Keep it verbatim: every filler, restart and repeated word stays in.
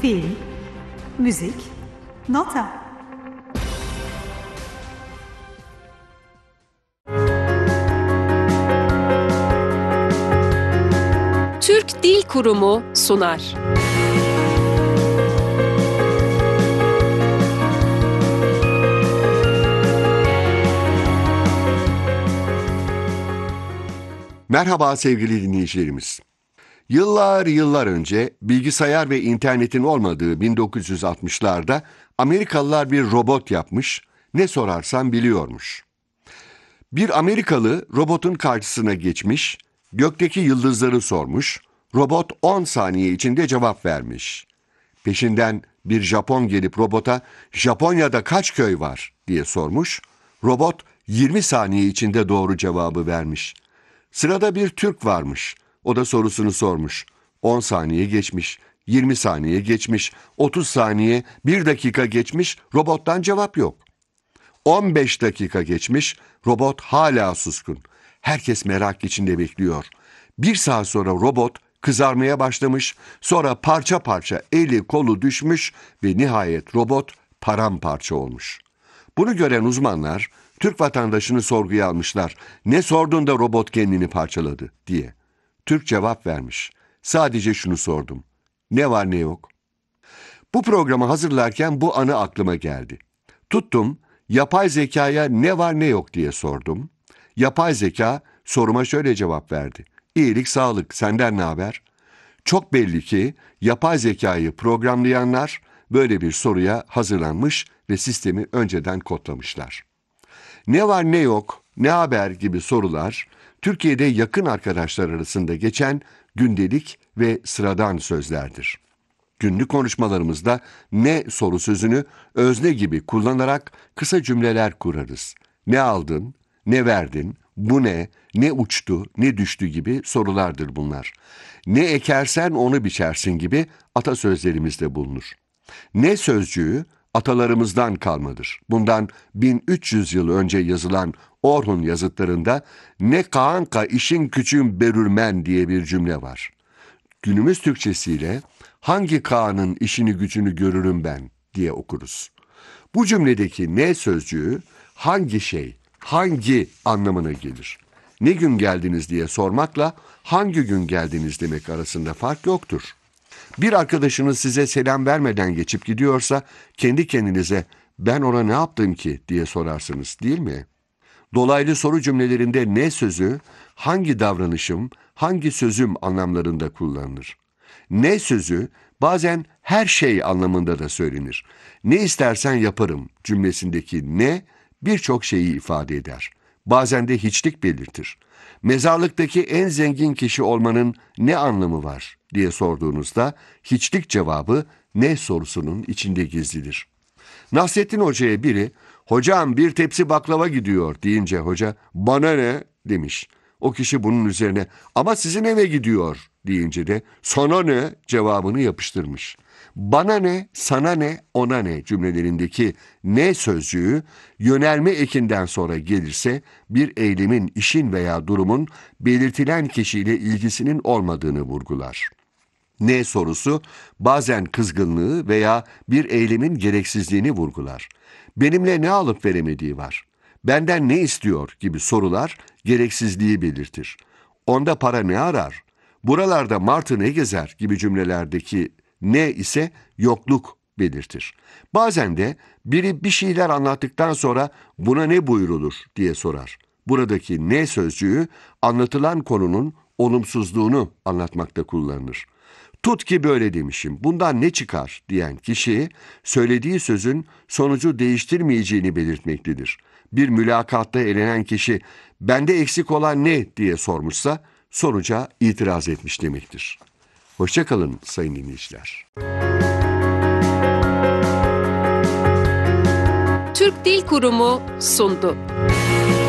film, müzik, nota. Türk Dil Kurumu sunar. Merhaba sevgili dinleyicilerimiz. Yıllar yıllar önce bilgisayar ve internetin olmadığı bin dokuz yüz altmışlarda Amerikalılar bir robot yapmış, ne sorarsan biliyormuş. Bir Amerikalı robotun karşısına geçmiş, gökteki yıldızları sormuş, robot on saniye içinde cevap vermiş. Peşinden bir Japon gelip robota "Japonya'da kaç köy var?" diye sormuş, robot yirmi saniye içinde doğru cevabı vermiş. Sırada bir Türk varmış. O da sorusunu sormuş. on saniye geçmiş, yirmi saniye geçmiş, otuz saniye, bir dakika geçmiş, robottan cevap yok. on beş dakika geçmiş, robot hala suskun. Herkes merak içinde bekliyor. Bir saat sonra robot kızarmaya başlamış, sonra parça parça eli kolu düşmüş ve nihayet robot paramparça olmuş. Bunu gören uzmanlar Türk vatandaşını sorguya almışlar. "Ne sordun da robot kendini parçaladı?" diye. Türk cevap vermiş. "Sadece şunu sordum. Ne var ne yok?" Bu programı hazırlarken bu anı aklıma geldi. Tuttum, yapay zekaya ne var ne yok diye sordum. Yapay zeka soruma şöyle cevap verdi. "İyilik, sağlık, senden ne haber?" Çok belli ki yapay zekayı programlayanlar böyle bir soruya hazırlanmış ve sistemi önceden kodlamışlar. Ne var ne yok, ne haber gibi sorular Türkiye'de yakın arkadaşlar arasında geçen gündelik ve sıradan sözlerdir. Günlük konuşmalarımızda ne soru sözünü özne gibi kullanarak kısa cümleler kurarız. Ne aldın, ne verdin, bu ne, ne uçtu, ne düştü gibi sorulardır bunlar. Ne ekersen onu biçersin gibi atasözlerimizde bulunur. Ne sözcüğü atalarımızdan kalmadır. Bundan bin üç yüz yıl önce yazılan Orhun yazıtlarında "Ne kaanka işin küçüğün berürmen" diye bir cümle var. Günümüz Türkçesiyle "Hangi kağanın işini gücünü görürüm ben" diye okuruz. Bu cümledeki ne sözcüğü hangi şey, hangi anlamına gelir. Ne gün geldiniz diye sormakla hangi gün geldiniz demek arasında fark yoktur. Bir arkadaşınız size selam vermeden geçip gidiyorsa kendi kendinize "Ben ona ne yaptım ki?" diye sorarsınız, değil mi? Dolaylı soru cümlelerinde ne sözü hangi davranışım, hangi sözüm anlamlarında kullanılır. Ne sözü bazen her şey anlamında da söylenir. "Ne istersen yaparım" cümlesindeki ne birçok şeyi ifade eder. Bazen de hiçlik belirtir. Mezarlıktaki en zengin kişi olmanın ne anlamı var diye sorduğunuzda hiçlik cevabı ne sorusunun içinde gizlidir. Nasrettin Hoca'ya biri "Hocam bir tepsi baklava gidiyor" deyince hoca "Bana ne?" demiş. O kişi bunun üzerine "Ama sizin eve gidiyor" deyince de "Sana ne?" cevabını yapıştırmış. Bana ne, sana ne, ona ne cümlelerindeki ne sözcüğü yönelme ekinden sonra gelirse bir eylemin, işin veya durumun belirtilen kişiyle ilgisinin olmadığını vurgular. Ne sorusu bazen kızgınlığı veya bir eylemin gereksizliğini vurgular. Benimle ne alıp veremediği var, benden ne istiyor gibi sorular gereksizliği belirtir. Onda para ne arar, buralarda martı ne gezer gibi cümlelerdeki ne ise yokluk belirtir. Bazen de biri bir şeyler anlattıktan sonra "Buna ne buyrulur?" diye sorar. Buradaki ne sözcüğü anlatılan konunun olumsuzluğunu anlatmakta kullanılır. "Tut ki böyle demişim, bundan ne çıkar?" diyen kişi söylediği sözün sonucu değiştirmeyeceğini belirtmektedir. Bir mülakatta elenen kişi "Bende eksik olan ne?" diye sormuşsa sonuca itiraz etmiş demektir. Hoşça kalın sayın dinleyiciler. Türk Dil Kurumu sundu.